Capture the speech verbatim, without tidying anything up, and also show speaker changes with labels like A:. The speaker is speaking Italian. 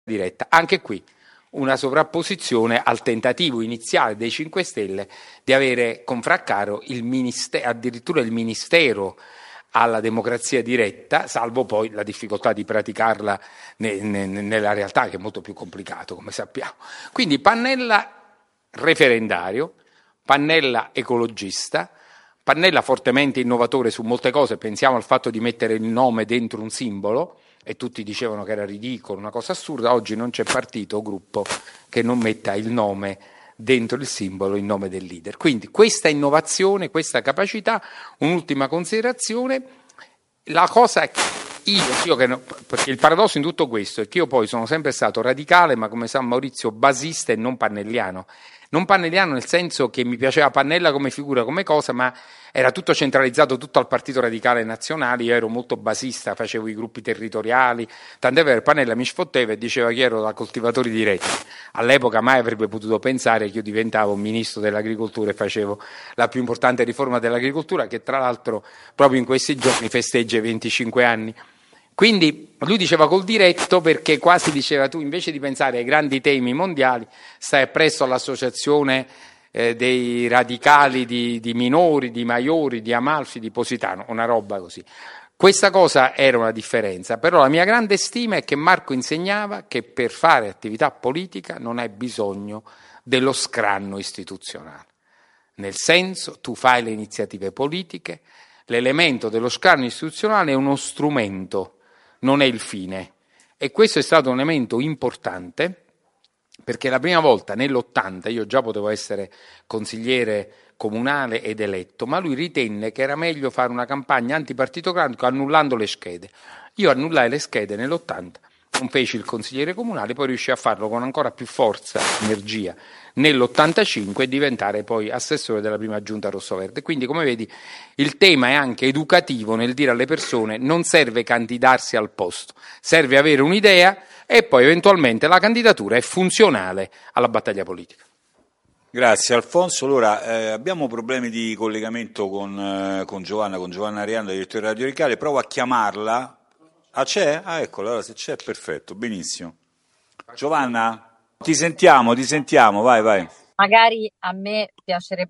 A: diretta. Anche qui una sovrapposizione al tentativo iniziale dei cinque Stelle di avere con Fraccaro il ministero, addirittura il ministero alla democrazia diretta, salvo poi la difficoltà di praticarla ne, ne, nella realtà, che è molto più complicato, come sappiamo. Quindi Pannella referendario, Pannella ecologista, Pannella fortemente innovatore su molte cose. Pensiamo al fatto di mettere il nome dentro un simbolo, e tutti dicevano che era ridicolo, una cosa assurda. Oggi non c'è partito o gruppo che non metta il nome dentro il simbolo, il nome del leader. Quindi questa innovazione, questa capacità. Un'ultima considerazione, la cosa che io, io che no, perché il paradosso in tutto questo è che io poi sono sempre stato radicale, ma come sa Maurizio, basista e non pannelliano. Non pannelliano nel senso che mi piaceva Pannella come figura, come cosa, ma era tutto centralizzato, tutto al Partito Radicale Nazionale. Io ero molto basista, facevo i gruppi territoriali, tant'è vero Pannella mi sfotteva e diceva che ero da coltivatori diretti. All'epoca mai avrebbe potuto pensare che io diventavo ministro dell'agricoltura e facevo la più importante riforma dell'agricoltura, che tra l'altro proprio in questi giorni festeggia i venticinque anni. Quindi lui diceva col diretto, perché quasi diceva: tu invece di pensare ai grandi temi mondiali stai appresso all'associazione eh, dei radicali di, di Minori, di Maiori, di Amalfi, di Positano, una roba così. Questa cosa era una differenza, però la mia grande stima è che Marco insegnava che per fare attività politica non hai bisogno dello scranno istituzionale, nel senso tu fai le iniziative politiche, l'elemento dello scranno istituzionale è uno strumento, non è il fine, e questo è stato un elemento importante, perché la prima volta nell'ottanta io già potevo essere consigliere comunale ed eletto, ma lui ritenne che era meglio fare una campagna antipartitocratica annullando le schede. Io annullai le schede nell'ottanta, non feci il consigliere comunale, poi riuscii a farlo con ancora più forza, energia, nell'ottantacinque e diventare poi assessore della prima giunta rossoverde. Quindi, come vedi, il tema è anche educativo nel dire alle persone: non serve candidarsi al posto, serve avere un'idea e poi eventualmente la candidatura è funzionale alla battaglia politica.
B: Grazie Alfonso. Allora, eh, abbiamo problemi di collegamento con, eh, con Giovanna, con Giovanna Arianda, direttore Radio Radicale. Provo a chiamarla. Ah, c'è? Ah, eccola, allora se c'è, perfetto, benissimo. Giovanna, ti sentiamo, ti sentiamo, vai, vai.
C: Magari a me piacerebbe